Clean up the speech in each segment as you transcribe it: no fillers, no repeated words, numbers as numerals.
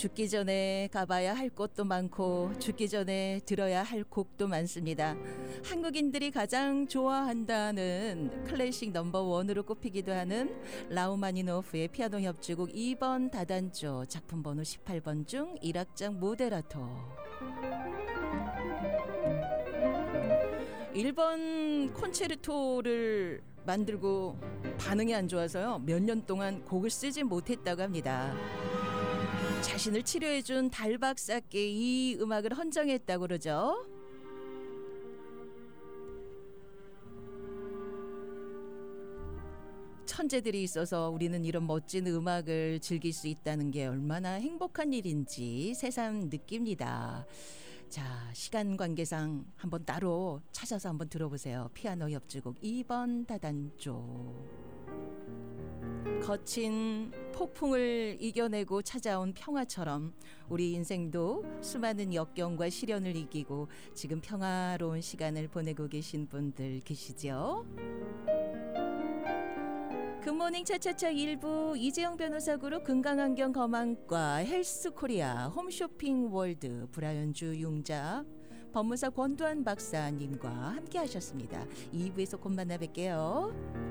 죽기 전에 가봐야 할 곳도 많고 죽기 전에 들어야 할 곡도 많습니다. 한국인들이 가장 좋아한다는 클래식 넘버원으로 꼽히기도 하는 라우마니노프의 피아노 협주곡 2번 다단조 작품 번호 18번 중 1악장 모데라토. 1번 콘체르토를 만들고 반응이 안 좋아서요. 몇 년 동안 곡을 쓰지 못했다고 합니다. 자신을 치료해준 달 박사께 이 음악을 헌정했다고 그러죠. 천재들이 있어서 우리는 이런 멋진 음악을 즐길 수 있다는 게 얼마나 행복한 일인지 새삼 느낍니다. 자, 시간 관계상 한번 따로 찾아서 한번 들어보세요. 피아노 협주곡 2번 다단조. 거친 폭풍을 이겨내고 찾아온 평화처럼 우리 인생도 수많은 역경과 시련을 이기고 지금 평화로운 시간을 보내고 계신 분들 계시죠? 굿모닝 차차차 1부 이재영 변호사 그룹 건강환경 검안과 헬스코리아 홈쇼핑 월드 브라이언주 융자 법무사 권두환 박사님과 함께 하셨습니다. 2부에서 곧 만나 뵐게요.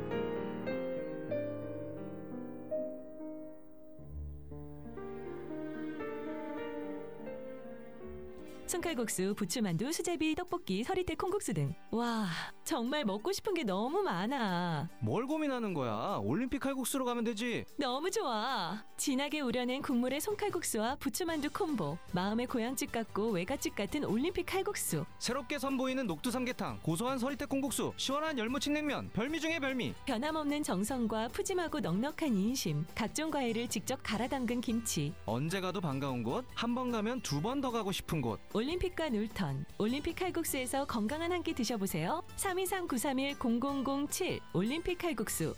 손칼국수, 부추만두, 수제비, 떡볶이, 서리태 콩국수 등. 와, 정말 먹고 싶은 게 너무 많아. 뭘 고민하는 거야? 올림픽 칼국수로 가면 되지. 너무 좋아. 진하게 우려낸 국물의 손칼국수와 부추만두 콤보. 마음의 고향집 같고 외갓집 같은 올림픽 칼국수. 새롭게 선보이는 녹두삼계탕, 고소한 서리태 콩국수, 시원한 열무침냉면, 별미 중에 별미. 변함없는 정성과 푸짐하고 넉넉한 인심. 각종 과일을 직접 갈아 담근 김치. 언제 가도 반가운 곳, 한 번 가면 두 번 더 가고 싶은 곳. 올림픽과 놀턴, 올림픽 칼국수에서 건강한 한 끼 드셔보세요. 323-931-0007 올림픽 칼국수.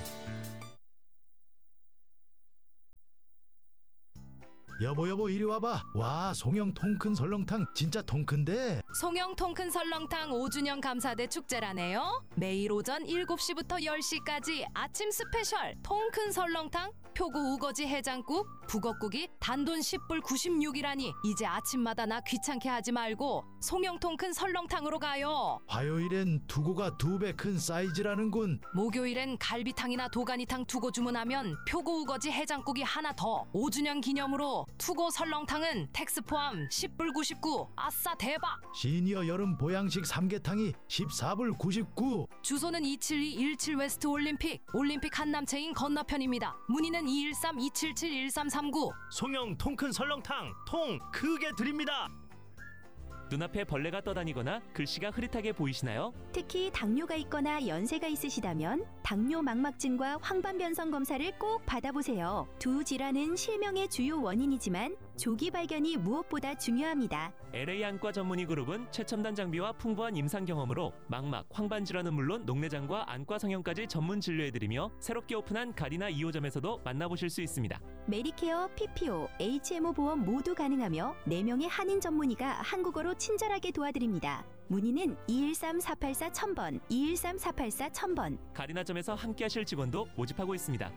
여보 이리 와봐. 와, 송영 통큰 설렁탕 진짜 통큰데. 송영 통큰 설렁탕 5주년 감사대 축제라네요. 매일 오전 7시부터 10시까지 아침 스페셜 통큰 설렁탕, 표고 우거지 해장국, 북엇국이 단돈 10불 96이라니 이제 아침마다 나 귀찮게 하지 말고 송영 통큰 설렁탕으로 가요. 화요일엔 두고가 2배 큰 사이즈라는군. 목요일엔 갈비탕이나 도가니탕 투고 주문하면 표고 우거지 해장국이 하나 더. 5주년 기념으로 투고 설렁탕은 텍스 포함 10불 99. 아싸 대박. 시니어 여름 보양식 삼계탕이 14불 99. 주소는 27217 웨스트 올림픽 한남체인 건너편입니다. 문의는 213-277-1339. 송영 통큰 설렁탕 통 크게 드립니다. 눈앞에 벌레가 떠다니거나 글씨가 흐릿하게 보이시나요? 특히 당뇨가 있거나 연세가 있으시다면 당뇨 망막증과 황반변성 검사를 꼭 받아보세요. 두 질환은 실명의 주요 원인이지만 조기 발견이 무엇보다 중요합니다. LA 안과 전문의 그룹은 최첨단 장비와 풍부한 임상 경험으로 망막, 황반 질환은 물론 녹내장과 안과 성형까지 전문 진료해드리며 새롭게 오픈한 가디나 2호점에서도 만나보실 수 있습니다. 메디케어, PPO, HMO 보험 모두 가능하며 4명의 한인 전문의가 한국어로 친절하게 도와드립니다. 문의는 213-484-1000번, 213-484-1000번. 가디나점에서 함께하실 직원도 모집하고 있습니다.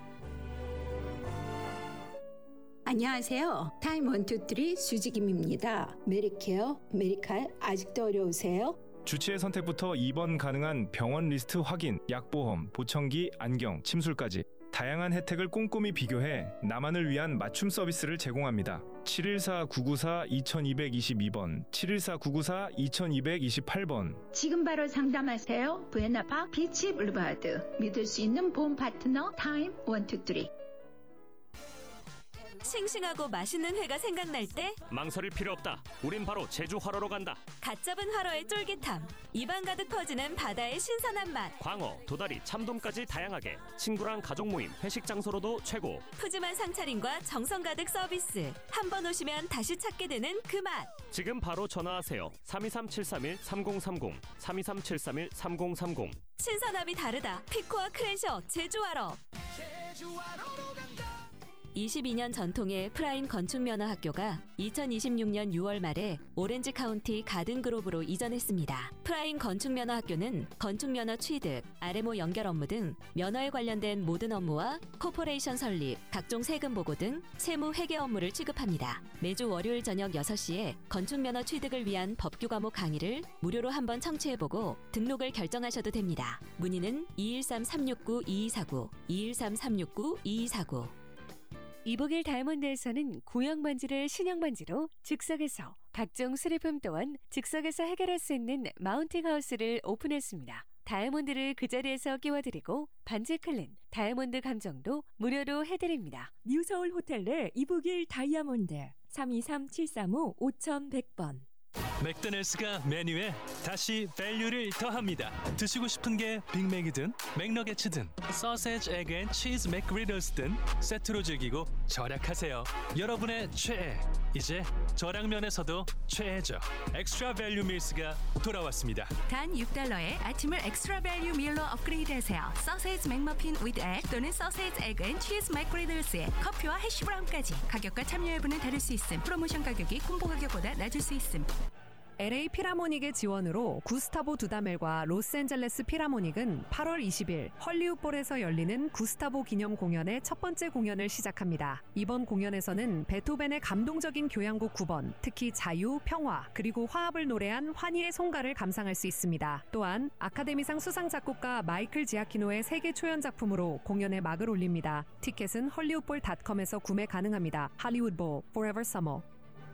안녕하세요. 타임 123 수지김입니다. 메디케어, 메디칼 아직도 어려우세요? 주치의 선택부터 2번 가능한 병원 리스트 확인, 약보험, 보청기, 안경, 침술까지 다양한 혜택을 꼼꼼히 비교해 나만을 위한 맞춤 서비스를 제공합니다. 714-994-2222번, 714-994-2228번. 지금 바로 상담하세요. 부에나파 비치 블루바드. 믿을 수 있는 보험 파트너 타임 123. 싱싱하고 맛있는 회가 생각날 때 망설일 필요 없다. 우린 바로 제주 화로로 간다. 갓 잡은 화로의 쫄깃함, 입안 가득 퍼지는 바다의 신선한 맛, 광어, 도다리, 참돔까지 다양하게 친구랑 가족 모임, 회식 장소로도 최고. 푸짐한 상차림과 정성 가득 서비스. 한 번 오시면 다시 찾게 되는 그 맛. 지금 바로 전화하세요. 323-731-3030 323-731-3030. 신선함이 다르다. 피코와 크랜셔 제주화로. 22년 전통의 프라임 건축면허 학교가 2026년 6월 말에 오렌지 카운티 가든그로브로 이전했습니다. 프라임 건축면허 학교는 건축면허 취득, RMO 연결 업무 등 면허에 관련된 모든 업무와 코퍼레이션 설립, 각종 세금 보고 등 세무 회계 업무를 취급합니다. 매주 월요일 저녁 6시에 건축면허 취득을 위한 법규 과목 강의를 무료로 한번 청취해보고 등록을 결정하셔도 됩니다. 문의는 213-369-2249, 213-369-2249. 이보길 다이아몬드에서는 구형 반지를 신형 반지로 즉석에서, 각종 수리품 또한 즉석에서 해결할 수 있는 마운팅 하우스를 오픈했습니다. 다이아몬드를 그 자리에서 끼워드리고 반지 클린, 다이아몬드 감정도 무료로 해드립니다. 뉴서울 호텔 내 이보길 다이아몬드 323-5335-5100번. 맥도날드가 메뉴에 다시 밸류를 더합니다. 드시고 싶은 게 빅맥이든 맥너게츠든 소세지 에그 앤 치즈 맥그리들스든 세트로 즐기고 절약하세요. 여러분의 최애, 이제 저량면에서도 최애죠. 엑스트라 밸류 밀스가 돌아왔습니다. 단 $6에 아침을 엑스트라 밸류 밀로 업그레이드하세요. 소세지 맥머핀 with egg 또는 소세지 에그 앤 치즈 맥그리들스에 커피와 해시브라운까지. 가격과 참여 여부는 다를 수 있음. 프로모션 가격이 콤보 가격보다 낮을 수 있음. LA 필하모닉의 지원으로 구스타보 두다멜과 로스앤젤레스 필하모닉은 8월 20일 헐리우드볼에서 열리는 구스타보 기념 공연의 첫 번째 공연을 시작합니다. 이번 공연에서는 베토벤의 감동적인 교향곡 9번, 특히 자유, 평화, 그리고 화합을 노래한 환희의 송가를 감상할 수 있습니다. 또한 아카데미상 수상 작곡가 마이클 지아키노의 세계 초연 작품으로 공연에 막을 올립니다. 티켓은 헐리우드볼.com에서 구매 가능합니다. 할리우드볼, Forever Summer.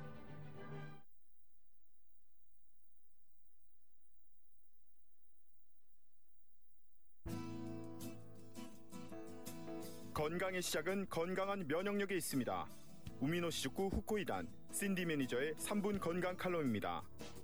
건강의 시작은 건강한 면역력에 있습니다. 우미노 시즈쿠 후코이단 신디 매니저의 3분 건강 칼럼입니다.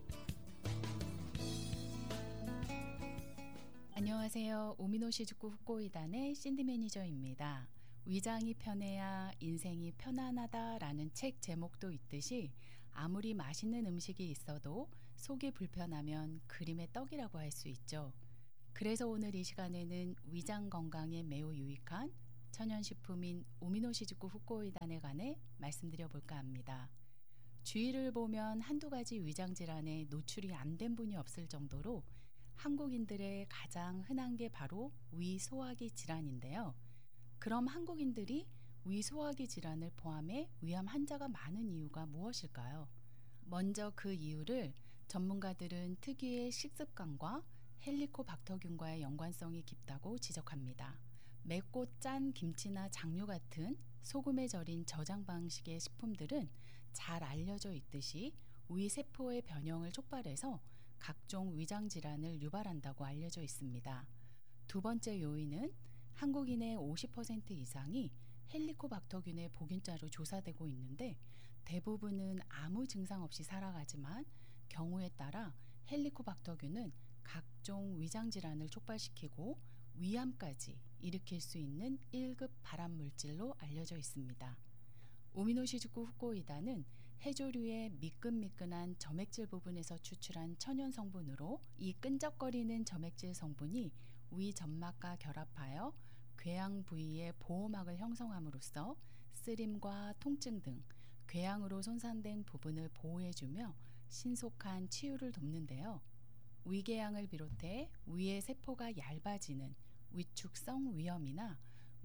안녕하세요. 우미노 시즈쿠 후코이단의 신디 매니저입니다. 위장이 편해야 인생이 편안하다라는 책 제목도 있듯이 아무리 맛있는 음식이 있어도 속이 불편하면 그림의 떡이라고 할 수 있죠. 그래서 오늘 이 시간에는 위장 건강에 매우 유익한 천연식품인 우미노 시즈쿠 후코이단에 관해 말씀드려 볼까 합니다. 주위를 보면 한두 가지 위장 질환에 노출이 안 된 분이 없을 정도로 한국인들의 가장 흔한 게 바로 위소화기 질환인데요. 그럼 한국인들이 위소화기 질환을 포함해 위암 환자가 많은 이유가 무엇일까요? 먼저 그 이유를 전문가들은 특유의 식습관과 헬리코박터균과의 연관성이 깊다고 지적합니다. 맵고 짠 김치나 장류 같은 소금에 절인 저장 방식의 식품들은 잘 알려져 있듯이 위세포의 변형을 촉발해서 각종 위장 질환을 유발한다고 알려져 있습니다. 두 번째 요인은 한국인의 50% 이상이 헬리코박터균의 보균자로 조사되고 있는데 대부분은 아무 증상 없이 살아가지만 경우에 따라 헬리코박터균은 각종 위장 질환을 촉발시키고 위암까지 일으킬 수 있는 1급 발암물질로 알려져 있습니다. 우미노 시즈쿠 후코이단은 해조류의 미끈미끈한 점액질 부분에서 추출한 천연 성분으로 이 끈적거리는 점액질 성분이 위 점막과 결합하여 궤양 부위의 보호막을 형성함으로써 쓰림과 통증 등 궤양으로 손상된 부분을 보호해주며 신속한 치유를 돕는데요. 위궤양을 비롯해 위의 세포가 얇아지는 위축성 위염이나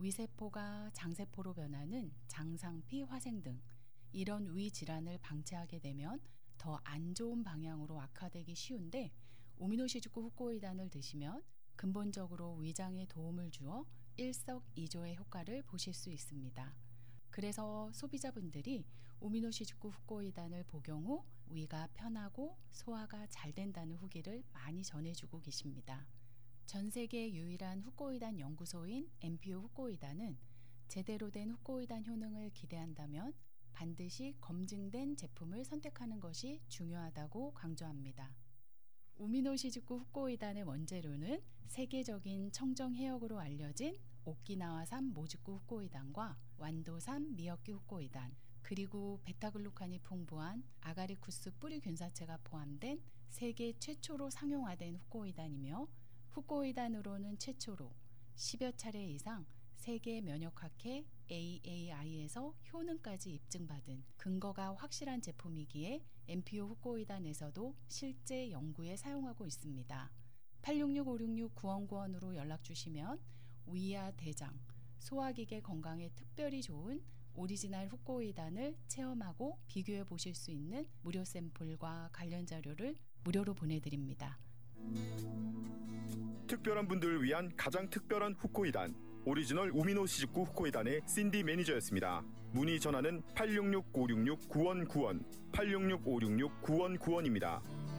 위세포가 장세포로 변하는 장상피 화생 등 이런 위 질환을 방치하게 되면 더 안 좋은 방향으로 악화되기 쉬운데 우미노 시즈쿠 후코이단을 드시면 근본적으로 위장에 도움을 주어 일석이조의 효과를 보실 수 있습니다. 그래서 소비자분들이 우미노 시즈쿠 후코이단을 복용 후 위가 편하고 소화가 잘 된다는 후기를 많이 전해주고 계십니다. 전 세계 유일한 후코이단 연구소인 MPO 후코이단은 제대로 된 후코이단 효능을 기대한다면 반드시 검증된 제품을 선택하는 것이 중요하다고 강조합니다. 우미노 시즈쿠 후코이단의 원재료는 세계적인 청정 해역으로 알려진 오키나와산 모즈쿠 후코이단과 완도산 미역기 후코이단, 그리고 베타글루칸이 풍부한 아가리쿠스 뿌리 균사체가 포함된 세계 최초로 상용화된 후코이단이며 후코이단으로는 최초로 10여 차례 이상 세계 면역학회 AAI에서 효능까지 입증받은 근거가 확실한 제품이기에 MPO 후코이단에서도 실제 연구에 사용하고 있습니다. 866-566-9191으로 연락 주시면 위와 대장, 소화기계 건강에 특별히 좋은 오리지널 후코이단을 체험하고 비교해 보실 수 있는 무료 샘플과 관련 자료를 무료로 보내드립니다. 특별한 분들을 위한 가장 특별한 후코이단, 오리지널 우미노 시즈쿠 후코이단의 신디 매니저였습니다. 문의 전화는 866-566-9191, 866-566-9191입니다.